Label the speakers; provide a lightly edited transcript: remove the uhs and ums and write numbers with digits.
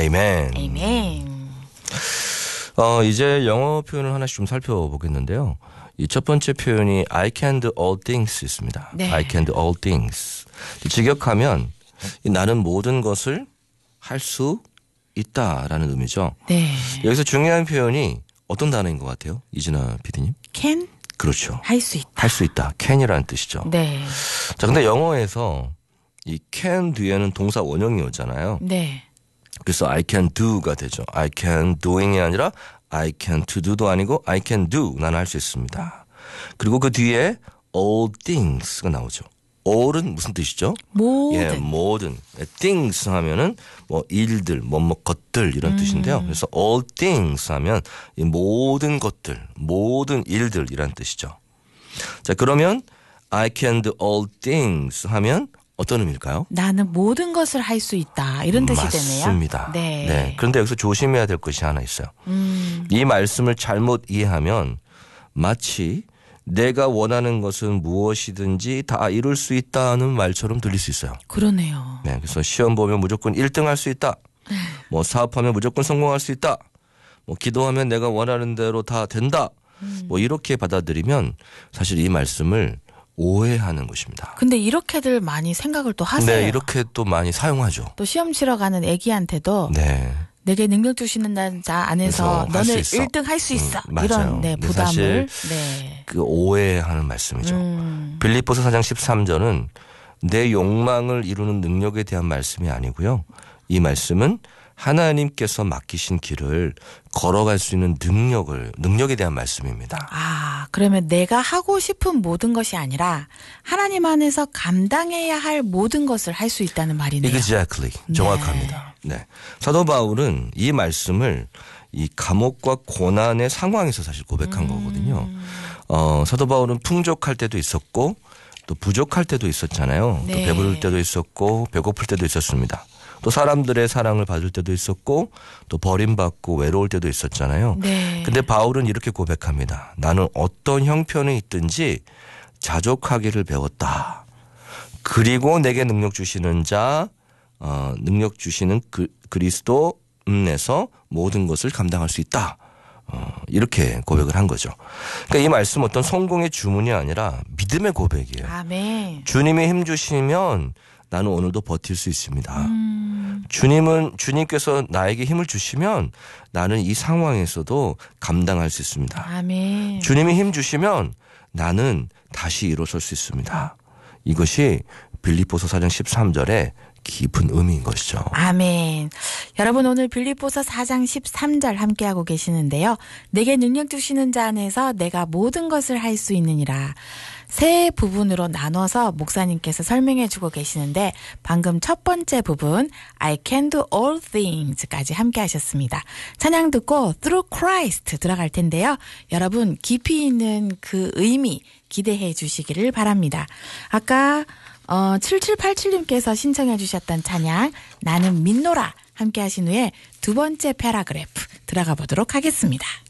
Speaker 1: Amen.
Speaker 2: Amen.
Speaker 1: 이제 영어 표현을 하나씩 좀 살펴보겠는데요. 이 첫 번째 표현이 I can do all things 있습니다.
Speaker 2: 네.
Speaker 1: I can do all things. 직역하면 나는 모든 것을 할 수 있다라는 의미죠.
Speaker 2: 네.
Speaker 1: 여기서 중요한 표현이 어떤 단어인 것 같아요? 이진아 PD님?
Speaker 2: can
Speaker 1: 그렇죠.
Speaker 2: 할 수 있다.
Speaker 1: 할 수 있다. can이라는 뜻이죠.
Speaker 2: 네.
Speaker 1: 자, 근데 영어에서 이 can 뒤에는 동사 원형이 오잖아요.
Speaker 2: 네.
Speaker 1: 그래서 I can do가 되죠. I can doing이 아니라 I can to do도 아니고 I can do. 나는 할 수 있습니다. 그리고 그 뒤에 all things가 나오죠. all은 무슨 뜻이죠?
Speaker 2: 모든.
Speaker 1: 예, 모든. things 하면은 뭐 일들, 것들 이런 뜻인데요. 그래서 all things 하면 이 모든 것들, 모든 일들이란 뜻이죠. 자, 그러면 I can do all things 하면 어떤 의미일까요?
Speaker 2: 나는 모든 것을 할 수 있다. 이런 뜻이 되네요.
Speaker 1: 맞습니다.
Speaker 2: 네.
Speaker 1: 네. 그런데 여기서 조심해야 될 것이 하나 있어요. 이 말씀을 잘못 이해하면 마치 내가 원하는 것은 무엇이든지 다 이룰 수 있다는 말처럼 들릴 수 있어요.
Speaker 2: 그러네요.
Speaker 1: 네. 그래서 시험 보면 무조건 1등 할 수 있다. 뭐 사업하면 무조건 성공할 수 있다. 뭐 기도하면 내가 원하는 대로 다 된다. 뭐 이렇게 받아들이면 사실 이 말씀을 오해하는 것입니다.
Speaker 2: 근데 이렇게들 많이 생각을 또 하세요.
Speaker 1: 네, 이렇게 또 많이 사용하죠.
Speaker 2: 또 시험 치러 가는 애기한테도
Speaker 1: 네.
Speaker 2: 내게 능력 주시는 자 안에서
Speaker 1: 그래서
Speaker 2: 너는
Speaker 1: 할 수 있어.
Speaker 2: 1등 할 수 있어.
Speaker 1: 맞아요.
Speaker 2: 이런
Speaker 1: 근데
Speaker 2: 부담을.
Speaker 1: 사실
Speaker 2: 네.
Speaker 1: 그 오해하는 말씀이죠. 빌립보서 4장 13절은 내 욕망을 이루는 능력에 대한 말씀이 아니고요. 이 말씀은 하나님께서 맡기신 길을 걸어갈 수 있는 능력에 대한 말씀입니다.
Speaker 2: 아, 그러면 내가 하고 싶은 모든 것이 아니라 하나님 안에서 감당해야 할 모든 것을 할 수 있다는 말이네요.
Speaker 1: Exactly. 정확합니다. 네. 사도 바울은 이 말씀을 이 감옥과 고난의 상황에서 사실 고백한 거거든요. 사도 바울은 풍족할 때도 있었고 또 부족할 때도 있었잖아요.
Speaker 2: 네.
Speaker 1: 또 배부를 때도 있었고 배고플 때도 있었습니다. 또 사람들의 사랑을 받을 때도 있었고 또 버림받고 외로울 때도 있었잖아요.
Speaker 2: 네.
Speaker 1: 근데 바울은 이렇게 고백합니다. 나는 어떤 형편에 있든지 자족하기를 배웠다. 그리고 내게 능력 주시는 그리스도 안에서 모든 것을 감당할 수 있다. 이렇게 고백을 한 거죠. 그러니까 이 말씀 어떤 성공의 주문이 아니라 믿음의 고백이에요.
Speaker 2: 아멘.
Speaker 1: 주님이 힘 주시면 나는 오늘도 버틸 수 있습니다. 주님께서 나에게 힘을 주시면 나는 이 상황에서도 감당할 수 있습니다.
Speaker 2: 아멘.
Speaker 1: 주님이 힘 주시면 나는 다시 일어설 수 있습니다. 이것이 빌립보서 4장 13절의 깊은 의미인 것이죠.
Speaker 2: 아멘. 여러분 오늘 빌립보서 4장 13절 함께하고 계시는데요. 내게 능력 주시는 자 안에서 내가 모든 것을 할 수 있느니라. 세 부분으로 나눠서 목사님께서 설명해 주고 계시는데 방금 첫 번째 부분 I can do all things까지 함께 하셨습니다. 찬양 듣고 through Christ 들어갈 텐데요. 여러분 깊이 있는 그 의미 기대해 주시기를 바랍니다. 아까 7787님께서 신청해 주셨던 찬양 나는 믿노라 함께 하신 후에 두 번째 패러그래프 들어가 보도록 하겠습니다.